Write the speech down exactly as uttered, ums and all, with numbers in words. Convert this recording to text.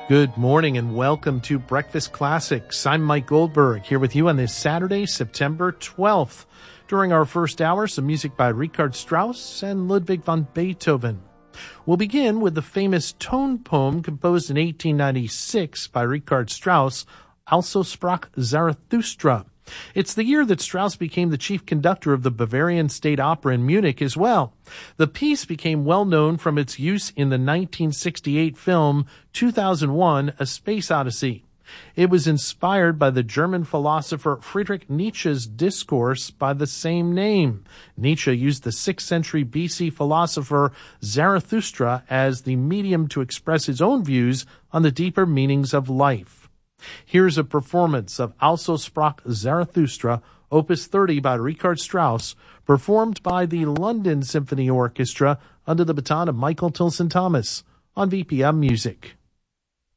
Good morning and welcome to Breakfast Classics. I'm Mike Goldberg here with you on this Saturday, September twelfth. During our first hour, some music by Richard Strauss and Ludwig van Beethoven. We'll begin with the famous tone poem composed in eighteen ninety-six by Richard Strauss, Also sprach Zarathustra. It's the year that Strauss became the chief conductor of the Bavarian State Opera in Munich as well. The piece became well known from its use in the nineteen sixty-eight film two thousand one, A Space Odyssey. It was inspired by the German philosopher Friedrich Nietzsche's discourse by the same name. Nietzsche used the sixth century B C philosopher Zarathustra as the medium to express his own views on the deeper meanings of life. Here's a performance of Also sprach Zarathustra, Opus thirty by Richard Strauss, performed by the London Symphony Orchestra under the baton of Michael Tilson Thomas on V P M Music.